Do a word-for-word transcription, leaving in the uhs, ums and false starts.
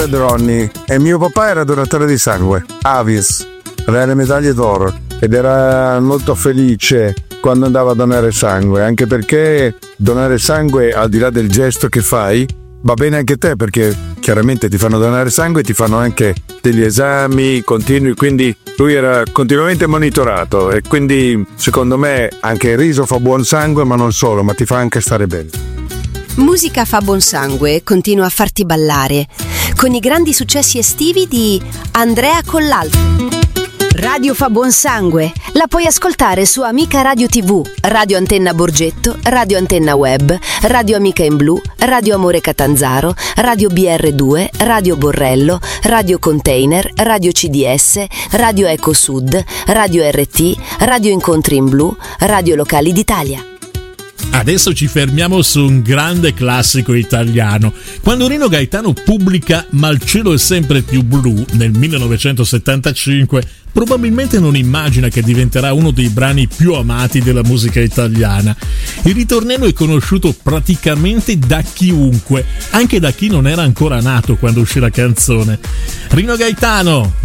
Ronny e mio papà era donatore di sangue, Avis, aveva le medaglie d'oro ed era molto felice quando andava a donare sangue, anche perché donare sangue, al di là del gesto che fai, va bene anche te, perché chiaramente ti fanno donare sangue e ti fanno anche degli esami continui, quindi lui era continuamente monitorato e quindi secondo me anche il riso fa buon sangue, ma non solo, ma ti fa anche stare bene. Musica fa buon sangue continua a farti ballare con i grandi successi estivi di Andrea Collalto. Radio fa buon sangue, la puoi ascoltare su Amica Radio tivù, Radio Antenna Borgetto, Radio Antenna Web, Radio Amica in Blu, Radio Amore Catanzaro, Radio B R due, Radio Borrello, Radio Container, Radio C D S, Radio Eco Sud, Radio R T, Radio Incontri in Blu, Radio Locali d'Italia. Adesso ci fermiamo su un grande classico italiano. Quando Rino Gaetano pubblica Ma il cielo è sempre più blu nel millenovecentosettantacinque, probabilmente non immagina che diventerà uno dei brani più amati della musica italiana. Il ritornello è conosciuto praticamente da chiunque, anche da chi non era ancora nato quando uscì la canzone. Rino Gaetano,